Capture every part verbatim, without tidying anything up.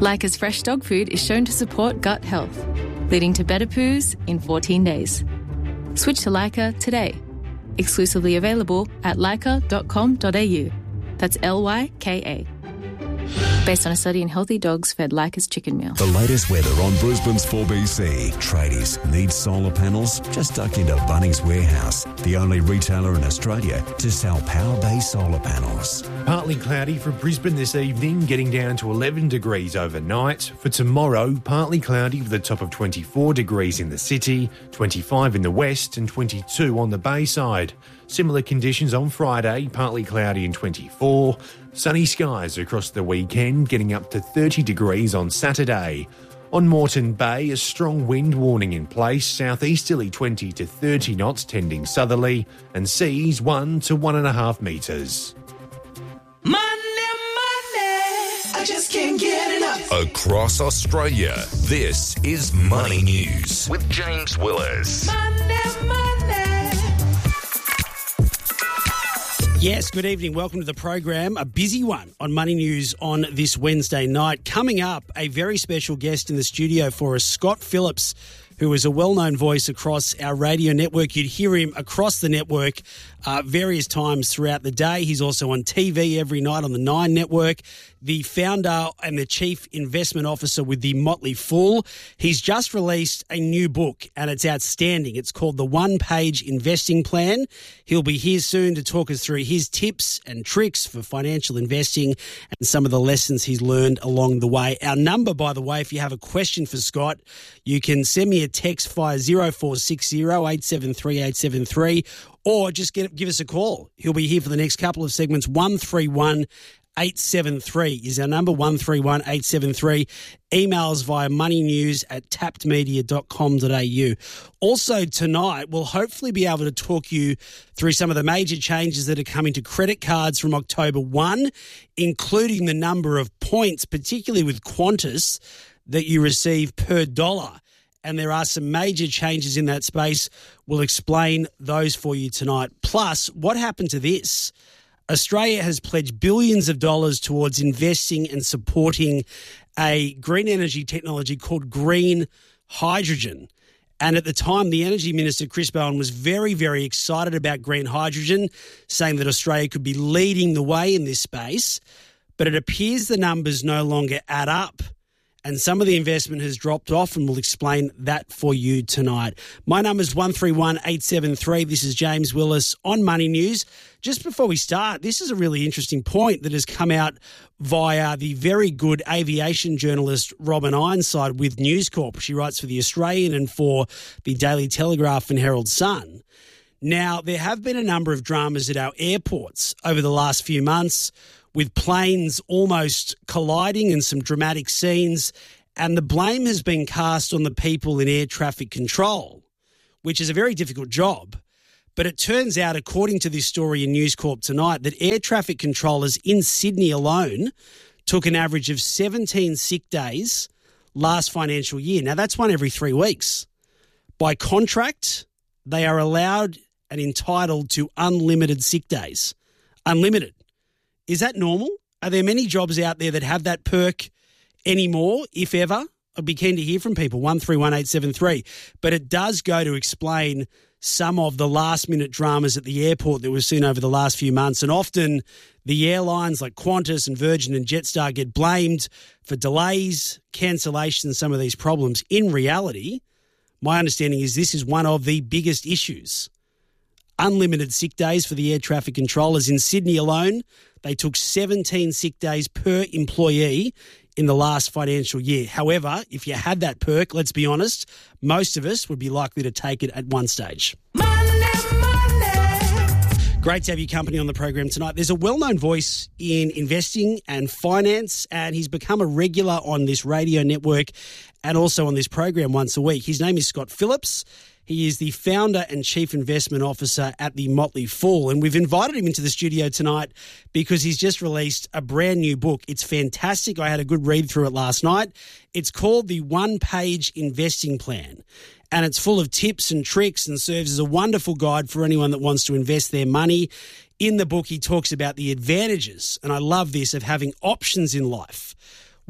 Leica's fresh dog food is shown to support gut health, leading to better poos in fourteen days. Switch to Leica today. Exclusively available at leica dot com dot a u. That's L Y K A. Based on a study in healthy dogs fed Leica's chicken meal. The latest weather on Brisbane's four B C. Tradies, need solar panels? Just duck into Bunnings Warehouse, the only retailer in Australia to sell power-based solar panels. Partly cloudy for Brisbane this evening, getting down to eleven degrees overnight. For tomorrow, partly cloudy with a top of twenty-four degrees in the city, twenty-five in the west and twenty-two on the Bayside. Similar conditions on Friday, partly cloudy and twenty-four. Sunny skies across the weekend, getting up to thirty degrees on Saturday. On Moreton Bay, a strong wind warning in place, southeasterly twenty to thirty knots tending southerly, and seas one to one and a half metres. Money, money, I just can't get enough. Across Australia, this is Money News with James Willis. Money, money. Yes, good evening. Welcome to the program. A busy one on Money News on this Wednesday night. Coming up, a very special guest in the studio for us, Scott Phillips, who is a well-known voice across our radio network. You'd hear him across the network uh, various times throughout the day. He's also on T V every night on the Nine Network, the founder and the chief investment officer with the Motley Fool. He's just released a new book and it's outstanding. It's called The One Page Investing Plan. He'll be here soon to talk us through his tips and tricks for financial investing and some of the lessons he's learned along the way. Our number, by the way, if you have a question for Scott, you can send me a text via zero four six zero, eight seven three, eight seven three or just get, give us a call. He'll be here for the next couple of segments. one three one, eight seven three is our number, one three one, eight seven three. Emails via moneynews at tapped media dot com dot a u. Also tonight, we'll hopefully be able to talk you through some of the major changes that are coming to credit cards from October first, including the number of points, particularly with Qantas, that you receive per dollar. And there are some major changes in that space. We'll explain those for you tonight. Plus, what happened to this? Australia has pledged billions of dollars towards investing and supporting a green energy technology called green hydrogen. And at the time, the Energy Minister, Chris Bowen, was very, very excited about green hydrogen, saying that Australia could be leading the way in this space. But it appears the numbers no longer add up. And some of the investment has dropped off, and we'll explain that for you tonight. My number is one three one, eight seven three. This is James Willis on Money News. Just before we start, this is a really interesting point that has come out via the very good aviation journalist Robin Ironside with News Corp. She writes for The Australian and for the Daily Telegraph and Herald Sun. Now, there have been a number of dramas at our airports over the last few months, with planes almost colliding and some dramatic scenes, and the blame has been cast on the people in air traffic control, which is a very difficult job. But it turns out, according to this story in News Corp tonight, that air traffic controllers in Sydney alone took an average of seventeen sick days last financial year. Now, that's one every three weeks. By contract, they are allowed and entitled to unlimited sick days. Unlimited. Is that normal? Are there many jobs out there that have that perk anymore, if ever? I'd be keen to hear from people, one three one, eight seven three. But it does go to explain some of the last-minute dramas at the airport that we've seen over the last few months. And often the airlines like Qantas and Virgin and Jetstar get blamed for delays, cancellations, some of these problems. In reality, my understanding is this is one of the biggest issues. Unlimited sick days for the air traffic controllers. In Sydney alone, they took seventeen sick days per employee in the last financial year. However, if you had that perk, let's be honest, most of us would be likely to take it at one stage. Money, money. Great to have your company on the program tonight. There's a well-known voice in investing and finance, and he's become a regular on this radio network and also on this program once a week. His name is Scott Phillips. He is the founder and chief investment officer at the Motley Fool, and we've invited him into the studio tonight because he's just released a brand new book. It's fantastic. I had a good read through it last night. It's called The One Page Investing Plan, and it's full of tips and tricks and serves as a wonderful guide for anyone that wants to invest their money. In the book, he talks about the advantages, and I love this, of having options in life,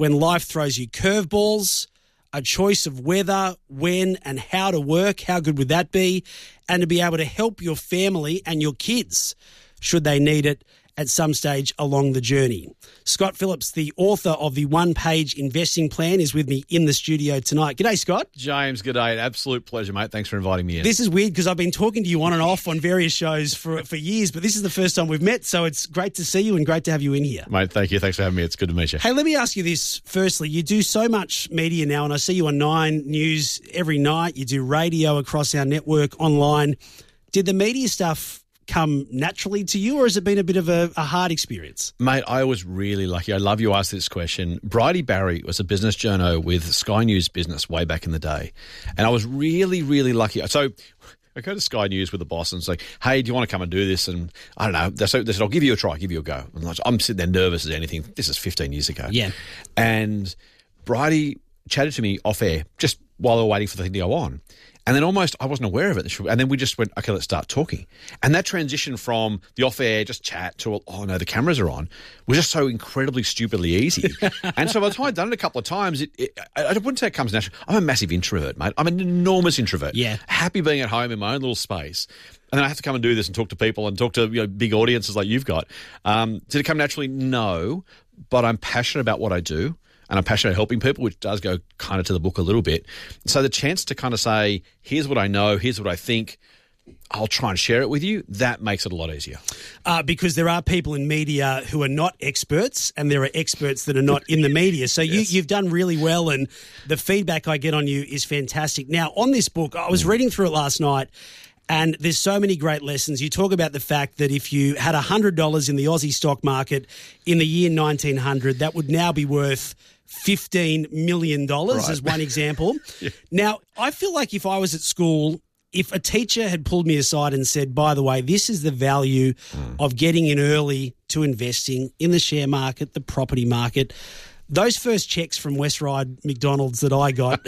when life throws you curveballs, a choice of whether, when and how to work. How good would that be? And to be able to help your family and your kids, should they need it, at some stage along the journey. Scott Phillips, the author of the one-page investing plan, is with me in the studio tonight. G'day, Scott. James, g'day. Absolute pleasure, mate. Thanks for inviting me in. This is weird because I've been talking to you on and off on various shows for, for years, but this is the first time we've met, so it's great to see you and great to have you in here. Mate, thank you. Thanks for having me. It's good to meet you. Hey, let me ask you this firstly. You do so much media now, and I see you on Nine News every night. You do radio across our network, online. Did the media stuff come naturally to you, or has it been a bit of a, a hard experience? Mate, I was really lucky. I love you asked this question. Bridie Barry was a business journo with Sky News Business way back in the day. And I was really, really lucky. So I go to Sky News with the boss and say, hey, do you want to come and do this? And I don't know. They said, they said I'll give you a try, give you a go. And I'm sitting there nervous as anything. This is fifteen years ago. Yeah. And Bridie chatted to me off air just while they were waiting for the thing to go on. And then almost, I wasn't aware of it. And then we just went, okay, let's start talking. And that transition from the off-air, just chat, to, oh, no, the cameras are on, was just so incredibly stupidly easy. And so by the time I'd done it a couple of times, it, it, I wouldn't say it comes natural. I'm a massive introvert, mate. I'm an enormous introvert. Yeah. Happy being at home in my own little space. And then I have to come and do this and talk to people and talk to, you know, big audiences like you've got. Um, did it come naturally? No. But I'm passionate about what I do. And I'm passionate about helping people, which does go kind of to the book a little bit. So the chance to kind of say, here's what I know, here's what I think, I'll try and share it with you, that makes it a lot easier. Uh, because there are people in media who are not experts, and there are experts that are not in the media. So yes. you, you've done really well, and the feedback I get on you is fantastic. Now, on this book, I was reading through it last night, and there's so many great lessons. You talk about the fact that if you had one hundred dollars in the Aussie stock market in the year nineteen hundred, that would now be worth fifteen million dollars, right, as one example. Yeah. Now, I feel like if I was at school, if a teacher had pulled me aside and said, by the way, this is the value mm. of getting in early to investing in the share market, the property market, those first checks from West Ryde McDonald's that I got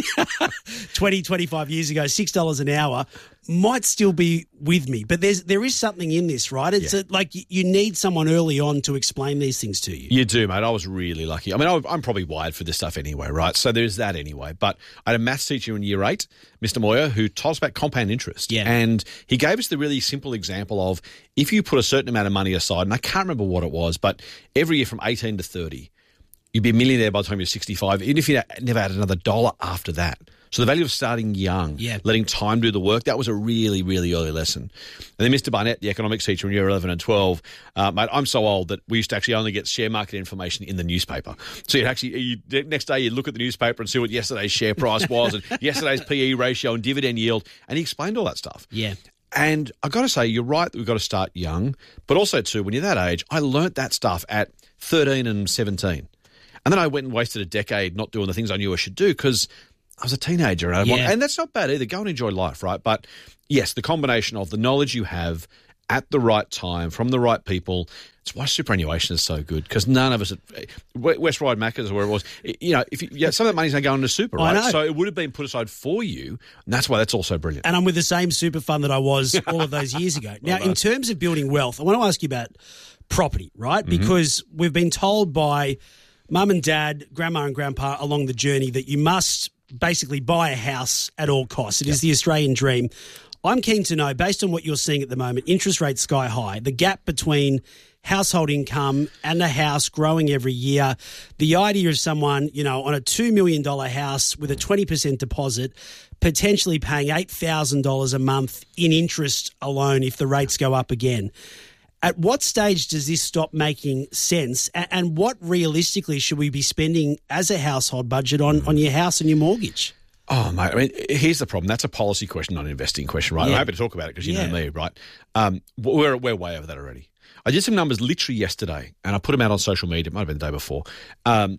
twenty, twenty-five years ago, six dollars an hour, might still be with me. But there's there is something in this, right? It's yeah. a, like you need someone early on to explain these things to you. You do, mate. I was really lucky. I mean, I, I'm probably wired for this stuff anyway, right? So there's that anyway. But I had a maths teacher in year eight, Mister Moyer, who taught us about compound interest. Yeah. And he gave us the really simple example of if you put a certain amount of money aside, and I can't remember what it was, but every year from eighteen to thirty, you'd be a millionaire by the time you're sixty-five, even if you never had another dollar after that. So the value of starting young, yeah. letting time do the work, that was a really, really early lesson. And then Mister Barnett, the economics teacher in year eleven and twelve, uh, mate, I'm so old that we used to actually only get share market information in the newspaper. So you'd actually, you, next day you'd look at the newspaper and see what yesterday's share price was and yesterday's P E ratio and dividend yield, and he explained all that stuff. Yeah. And I've got to say, you're right that we've got to start young, but also, too, when you're that age, I learnt that stuff at thirteen and seventeen. And then I went and wasted a decade not doing the things I knew I should do because I was a teenager. And, yeah. want, and that's not bad either. Go and enjoy life, right? But yes, the combination of the knowledge you have at the right time from the right people. It's why superannuation is so good because none of us, at, West Ryde Macca's or where it was, you know, if you, yeah, some of that money's going into super, right? I know. So it would have been put aside for you. And that's why that's also brilliant. And I'm with the same super fund that I was all of those years ago. Now, well in terms of building wealth, I want to ask you about property, right? Mm-hmm. Because we've been told by mum and dad, grandma and grandpa along the journey that you must basically buy a house at all costs. It yep. is the Australian dream. I'm keen to know, based on what you're seeing at the moment, interest rates sky high, the gap between household income and a house growing every year, the idea of someone, you know, on a two million dollars house with a twenty percent deposit, potentially paying eight thousand dollars a month in interest alone if the rates go up again. At what stage does this stop making sense? And what realistically should we be spending as a household budget on, on your house and your mortgage? Oh, mate, I mean, here's the problem. That's a policy question, not an investing question, right? Yeah. I'm happy to talk about it because you yeah. know me, right? Um, we're, we're way over that already. I did some numbers literally yesterday, and I put them out on social media. It might have been the day before. Um,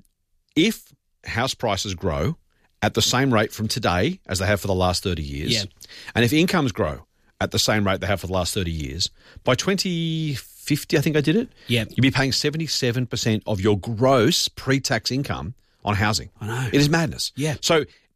if house prices grow at the same rate from today as they have for the last thirty years, yeah. and if incomes grow at the same rate they have for the last thirty years, by twenty fifty, I think I did it, yeah. you'd be paying seventy-seven percent of your gross pre-tax income on housing. I know. It is madness. Yeah. So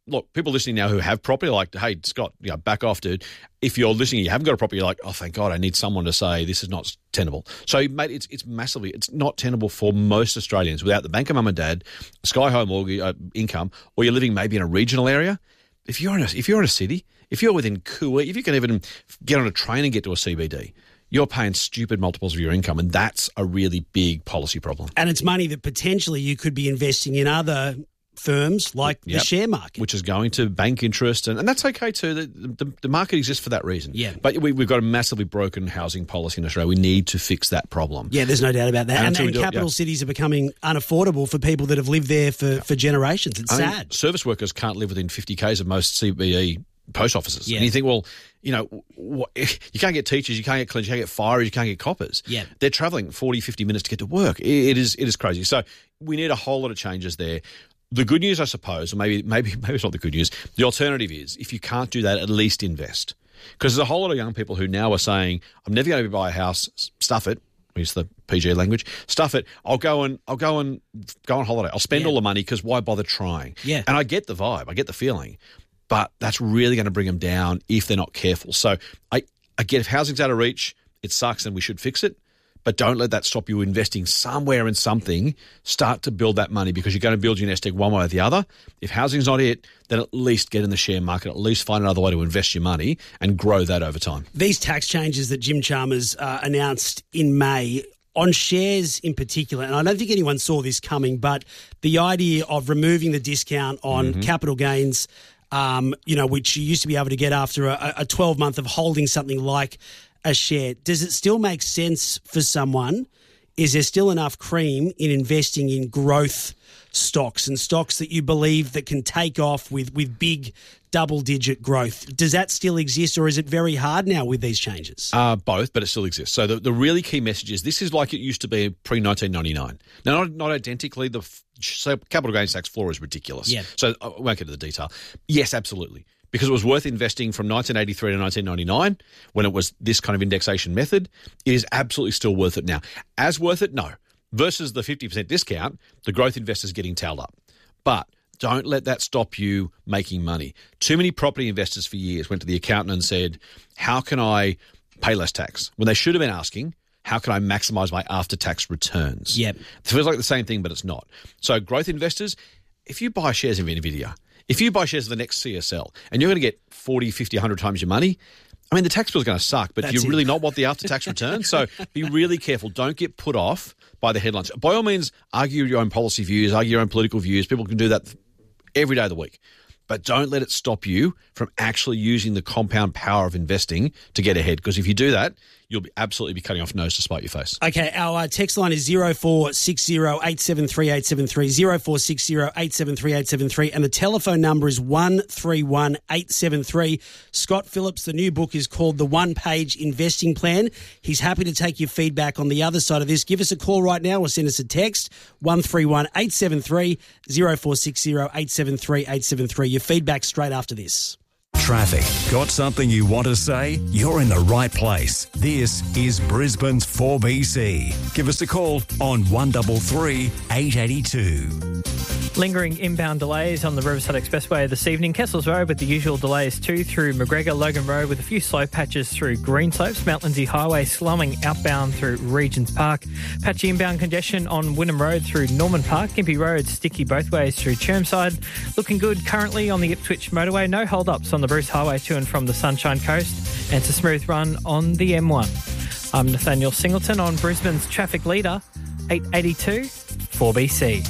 look, people listening now who have property, like, hey, Scott, you know, back off, dude. If you're listening, you haven't got a property, you're like, oh, thank God, I need someone to say this is not tenable. So, mate, it's it's massively, it's not tenable for most Australians without the bank of mum and dad, Sky Home mortgage uh, income, or you're living maybe in a regional area. If you're in a, if you're in a city, if you're within Cooley, if you can even get on a train and get to a C B D, you're paying stupid multiples of your income, and that's a really big policy problem. And it's money that potentially you could be investing in other firms like Yep. the share market. Which is going to bank interest, and, and that's okay too. The, the, the market exists for that reason. Yeah. But we, we've got a massively broken housing policy in Australia. We need to fix that problem. Yeah, there's no doubt about that. And And, until we and do it, capital yeah. cities are becoming unaffordable for people that have lived there for, for generations. It's I mean, sad. service workers can't live within fifty kays of most C B E post offices. Yeah. And you think, well, you know, what, you can't get teachers, you can't get cleaners, you can't get firers, you can't get coppers. Yeah. They're travelling forty, fifty minutes to get to work. It, it is it is crazy. So we need a whole lot of changes there. The good news, I suppose, or maybe maybe maybe it's not the good news, the alternative is if you can't do that, at least invest. Because there's a whole lot of young people who now are saying, I'm never going to buy a house, stuff it. Use the P G language. Stuff it. I'll go and I'll go and go on holiday. I'll spend Yeah. all the money because why bother trying? Yeah. And I get the vibe. I get the feeling. But that's really going to bring them down if they're not careful. So I, I get if housing's out of reach, it sucks and we should fix it. But don't let that stop you investing somewhere in something. Start to build that money because you're going to build your nest egg one way or the other. If housing's not it, then at least get in the share market, at least find another way to invest your money and grow that over time. These tax changes that Jim Chalmers uh, announced in May on shares in particular, and I don't think anyone saw this coming, but the idea of removing the discount on Mm-hmm. capital gains, um, you know, which you used to be able to get after a, a twelve month of holding something like a share. Does it still make sense for someone? Is there still enough cream in investing in growth stocks and stocks that you believe that can take off with, with big double-digit growth? Does that still exist, or is it very hard now with these changes? Uh, both, but it still exists. So the, the really key message is this is like it used to be pre nineteen ninety-nine. Now, not, not identically. The f- so capital gains tax floor is ridiculous. Yeah. So I won't get into the detail. Yes, absolutely. Because it was worth investing from nineteen eighty-three to nineteen ninety-nine when it was this kind of indexation method. It is absolutely still worth it now. As worth it, no. Versus the fifty percent discount, the growth investors getting tailed up. But don't let that stop you making money. Too many property investors for years went to the accountant and said, how can I pay less tax? When they should have been asking, how can I maximise my after-tax returns? Yep. It feels like the same thing, but it's not. So growth investors, if you buy shares in NVIDIA, if you buy shares of the next C S L and you're going to get forty, fifty, one hundred times your money, I mean, the tax bill is going to suck, but That's you it. really not want the after-tax return. So be really careful. Don't get put off by the headlines. By all means, argue your own policy views, argue your own political views. People can do that every day of the week. But don't let it stop you from actually using the compound power of investing to get ahead. Because if you do that, you'll be absolutely be cutting off nose to spite your face. Okay, our uh, text line is zero four six zero eight seven three eight seven three, zero four six zero eight seven three eight seven three, and the telephone number is one three one eight seven three. Scott Phillips, the new book is called The One Page Investing Plan. He's happy to take your feedback on the other side of this. Give us a call right now or send us a text, one three one eight seven three, zero four six zero eight seven three eight seven three. Your feedback straight after this. Traffic. Got something you want to say? You're in the right place. This is Brisbane's four B C. Give us a call on one three three, eight eight two. Lingering inbound delays on the Riverside Expressway this evening. Kessels Road with the usual delays too through McGregor. Logan Road with a few slow patches through Greenslopes. Mount Lindsay Highway slowing outbound through Regents Park. Patchy inbound congestion on Wynnum Road through Norman Park. Gympie Road sticky both ways through Chermside. Looking good currently on the Ipswich Motorway. No hold-ups on the Bruce Highway to and from the Sunshine Coast. And it's a smooth run on the M one. I'm Nathaniel Singleton on Brisbane's traffic leader, eight eighty-two four B C.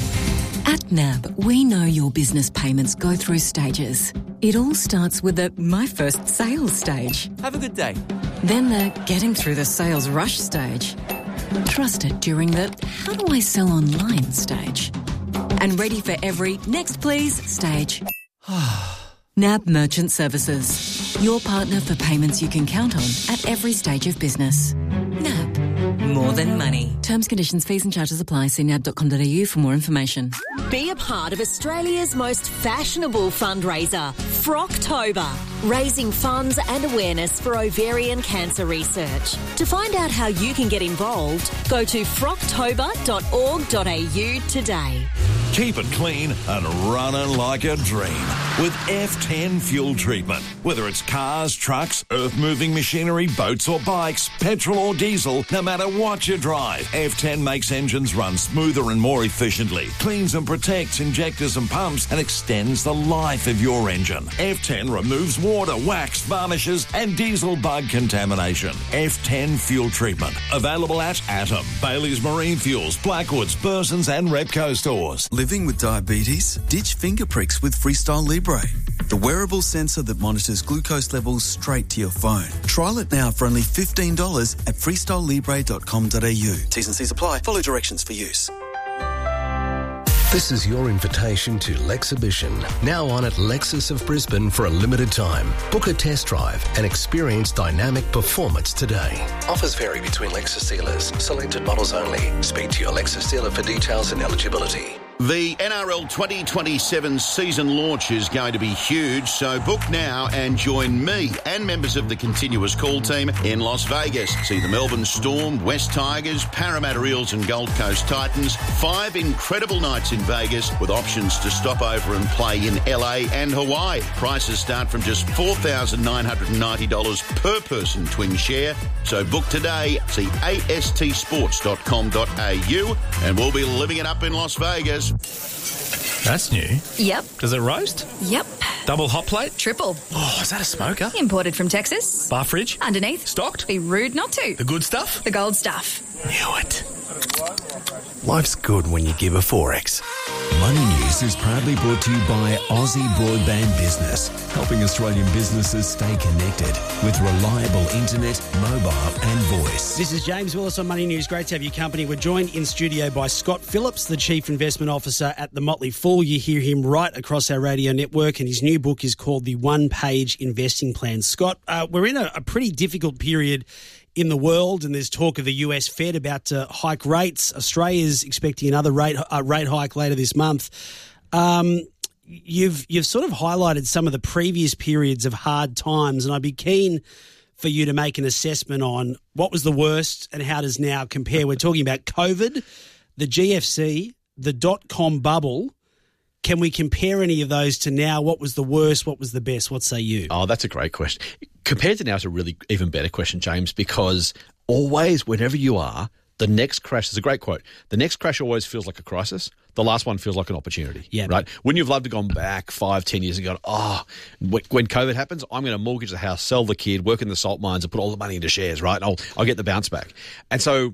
At N A B, we know your business payments go through stages. It all starts with the My First Sales stage. Have a good day. Then the Getting Through the Sales Rush stage. Trusted during the How do I sell online stage. And ready for every Next Please stage. N A B Merchant Services. Your partner for payments you can count on at every stage of business. N A B. More than money. Terms, conditions, fees and charges apply. See nab dot com dot a u for more information. Be a part of Australia's most fashionable fundraiser, Frocktober, raising funds and awareness for ovarian cancer research. To find out how you can get involved, go to frocktober dot org dot a u today. Keep it clean and running like a dream with F ten fuel treatment. Whether it's cars, trucks, earth-moving machinery, boats or bikes, petrol or diesel, no matter what you drive, F ten makes engines run smoother and more efficiently, cleans and protects injectors and pumps, and extends the life of your engine. F ten removes water, wax, varnishes and diesel bug contamination. F ten fuel treatment. Available at Atom, Bailey's Marine Fuels, Blackwoods, Burson's and Repco stores. Living with diabetes? Ditch finger pricks with Freestyle Libre, the wearable sensor that monitors glucose levels straight to your phone. Trial it now for only fifteen dollars at freestyle libre dot com dot a u. T's and C's apply. Follow directions for use. This is your invitation to Lexhibition, now on at Lexus of Brisbane for a limited time. Book a test drive and experience dynamic performance today. Offers vary between Lexus dealers. Selected models only. Speak to your Lexus dealer for details and eligibility. The N R L twenty twenty-seven season launch is going to be huge, so book now and join me and members of the Continuous Call team in Las Vegas. See the Melbourne Storm, West Tigers, Parramatta Eels and Gold Coast Titans. Five incredible nights in Vegas with options to stop over and play in L A and Hawaii. Prices start from just four thousand nine hundred ninety dollars per person twin share. So book today. See a s t sports dot com dot a u and we'll be living it up in Las Vegas. That's new. Yep. Does it roast? Yep. Double hot plate? Triple. Oh, is that a smoker? Imported from Texas. Bar fridge? Underneath. Stocked? Be rude not to. The good stuff? The gold stuff. Knew it. Life's good when you give a Forex. Money News is proudly brought to you by Aussie Broadband Business, helping Australian businesses stay connected with reliable internet, mobile and voice. This is James Willis on Money News. Great to have your company. We're joined in studio by Scott Phillips, the Chief Investment Officer at the Motley Fool. You hear him right across our radio network, and his new book is called The One-Page Investing Plan. Scott, uh, we're in a, a pretty difficult period in the world, and there's talk of the U S Fed about to hike rates. Australia's expecting another rate uh, rate hike later this month. Um, you've you've sort of highlighted some of the previous periods of hard times, and I'd be keen for you to make an assessment on what was the worst and how does now compare. We're talking about COVID, the G F C, the dot-com bubble. Can we compare any of those to now? What was the worst? What was the best? What say you? Oh, that's a great question. Compared to now is a really even better question, James, because always, whenever you are, the next crash, there's a great quote, the next crash always feels like a crisis. The last one feels like an opportunity. Yeah. Right? Wouldn't you have loved to have gone back five, ten years and gone, oh, when COVID happens, I'm going to mortgage the house, sell the kid, work in the salt mines and put all the money into shares, right? And I'll, I'll get the bounce back. And so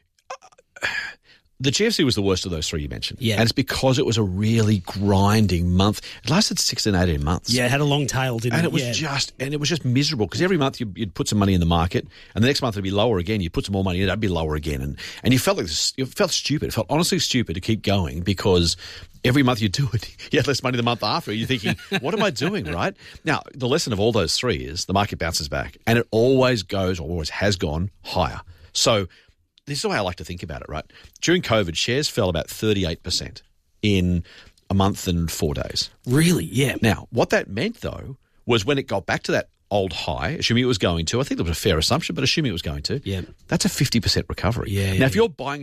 uh, the G F C was the worst of those three you mentioned. Yeah. And it's because it was a really grinding month. It lasted sixteen, eighteen months. Yeah, it had a long tail, didn't and it? it was yeah. just and it was just miserable because every month you'd, you'd put some money in the market and the next month it'd be lower again. You'd put some more money in, it'd be lower again. And and you felt like this, you felt stupid. It felt honestly stupid to keep going because every month you do it, you had less money the month after. You're thinking, what am I doing, right? Now, the lesson of all those three is the market bounces back and it always goes or always has gone higher. So this is the way I like to think about it, right? During COVID, shares fell about thirty-eight percent in a month and four days. Really? Yeah. Now, what that meant, though, was when it got back to that old high, assuming it was going to, I think that was a fair assumption, but assuming it was going to, yeah, that's a fifty percent recovery. Yeah, now, yeah, if you're buying